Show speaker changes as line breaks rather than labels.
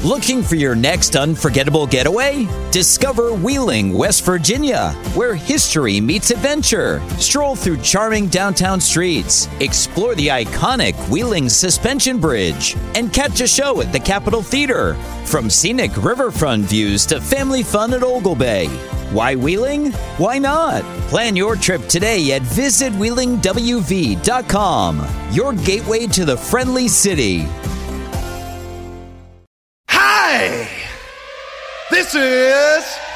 Looking for your next unforgettable getaway? Discover Wheeling, West Virginia, where history meets adventure. Stroll through charming downtown streets, explore the iconic Wheeling Suspension Bridge, and catch a show at the Capitol Theater. From scenic riverfront views to family fun at Ogle Bay. Why Wheeling? Why not? Plan your trip today at visitwheelingwv.com, your gateway to the friendly city.
Hi! This is